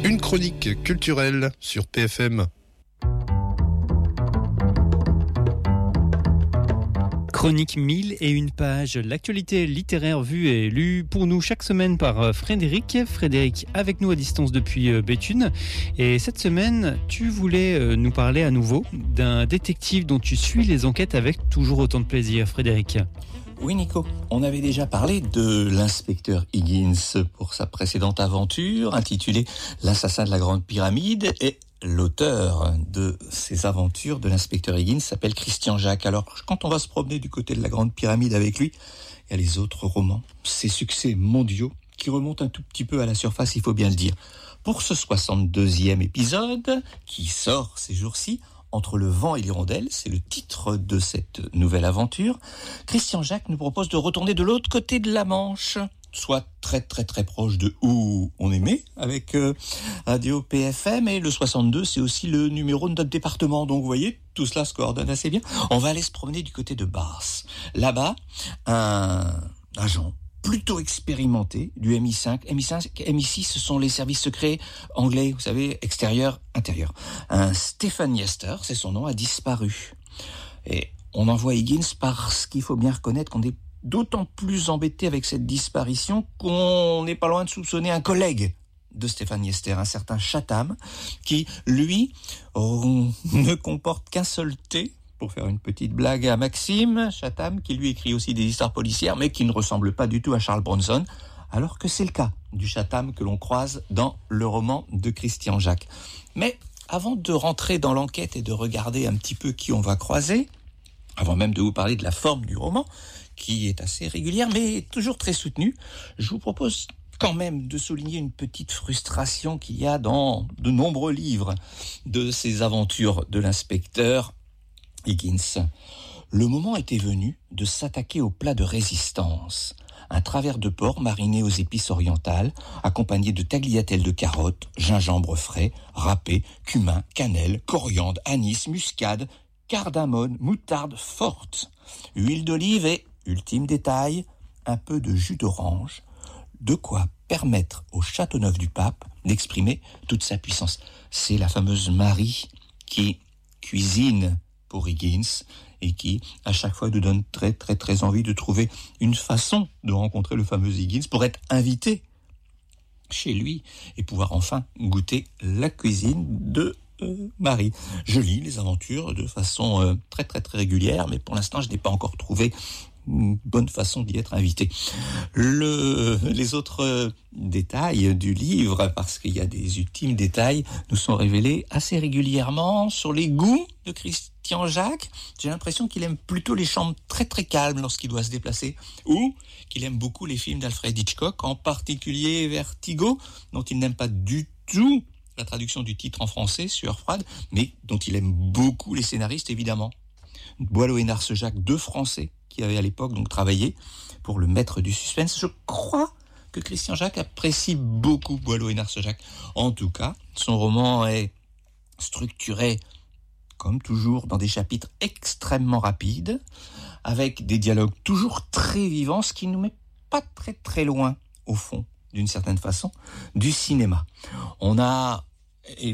Une chronique culturelle sur PFM. Chronique 1001 pages, l'actualité littéraire vue et lue pour nous chaque semaine par Frédéric. Frédéric avec nous à distance depuis Béthune. Et cette semaine, tu voulais nous parler à nouveau d'un détective dont tu suis les enquêtes avec toujours autant de plaisir, Frédéric. Oui Nico, on avait déjà parlé de l'inspecteur Higgins pour sa précédente aventure intitulée L'assassin de la Grande Pyramide, et l'auteur de ces aventures de l'inspecteur Higgins s'appelle Christian Jacques. Alors quand on va se promener du côté de la Grande Pyramide avec lui, il y a les autres romans, ces succès mondiaux qui remontent un tout petit peu à la surface, il faut bien le dire. Pour ce 62e épisode qui sort ces jours-ci, Entre le vent et l'hirondelle, c'est le titre de cette nouvelle aventure, Christian Jacques nous propose de retourner de l'autre côté de la Manche, soit très très très proche de où on aimait avec Radio PFM, et le 62 c'est aussi le numéro de notre département, donc vous voyez, tout cela se coordonne assez bien. On va aller se promener du côté de Bath. Là-bas, un agent plutôt expérimenté du MI5. MI6, ce sont les services secrets anglais, vous savez, extérieur, intérieur. Un Stephen Yester, c'est son nom, a disparu. Et on envoie Higgins parce qu'il faut bien reconnaître qu'on est d'autant plus embêté avec cette disparition qu'on n'est pas loin de soupçonner un collègue de Stephen Yester, un certain Chatham, qui, lui, ne comporte qu'un seul T. Pour faire une petite blague à Maxime, Chatham, qui lui écrit aussi des histoires policières, mais qui ne ressemble pas du tout à Charles Bronson, alors que c'est le cas du Chatham que l'on croise dans le roman de Christian Jacques. Mais avant de rentrer dans l'enquête et de regarder un petit peu qui on va croiser, avant même de vous parler de la forme du roman, qui est assez régulière, mais toujours très soutenue, je vous propose quand même de souligner une petite frustration qu'il y a dans de nombreux livres de ces aventures de l'inspecteur Higgins. Le moment était venu de s'attaquer au plat de résistance. Un travers de porc mariné aux épices orientales, accompagné de tagliatelles de carottes, gingembre frais, râpé, cumin, cannelle, coriandre, anis, muscade, cardamone, moutarde forte, huile d'olive et, ultime détail, un peu de jus d'orange. De quoi permettre au Châteauneuf du Pape d'exprimer toute sa puissance. C'est la fameuse Marie qui cuisine pour Higgins et qui, à chaque fois, nous donne très très très envie de trouver une façon de rencontrer le fameux Higgins pour être invité chez lui et pouvoir enfin goûter la cuisine de Marie. Je lis les aventures de façon très très très régulière, mais pour l'instant je n'ai pas encore trouvé une bonne façon d'y être invité. Les autres détails du livre, parce qu'il y a des ultimes détails, nous sont révélés assez régulièrement sur les goûts de Christian Jacques. J'ai l'impression qu'il aime plutôt les chambres très très calmes lorsqu'il doit se déplacer, ou qu'il aime beaucoup les films d'Alfred Hitchcock, en particulier Vertigo, dont il n'aime pas du tout la traduction du titre en français, Sueur froide, mais dont il aime beaucoup les scénaristes, évidemment. Boileau et Narcejac, deux Français qui avaient à l'époque donc travaillé pour le maître du suspense. Je crois que Christian Jacques apprécie beaucoup Boileau et Narcejac. En tout cas, son roman est structuré, comme toujours, dans des chapitres extrêmement rapides, avec des dialogues toujours très vivants, ce qui ne nous met pas très très loin, au fond, d'une certaine façon, du cinéma. On a